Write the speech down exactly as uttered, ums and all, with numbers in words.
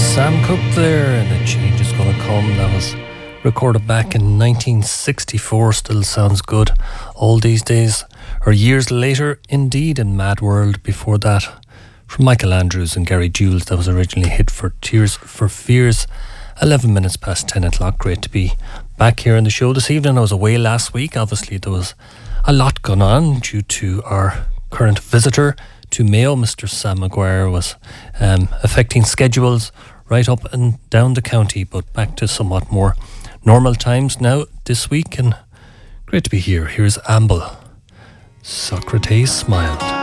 Sam Cooke there, and A Change Is Gonna Come. That was recorded back in nineteen sixty-four. Still sounds good all these days, or years later indeed, in Mad World before that, from Michael Andrews and Gary Jules. That was originally a hit for Tears for Fears. eleven minutes past ten o'clock. Great to be back here in the show this evening. I was away last week. Obviously there was a lot going on due to our current visitor to Mayo. Mister Sam Maguire was um, affecting schedules right up and down the county, but back to somewhat more normal times now this week, and great to be here. Here's Amble. Socrates smiled.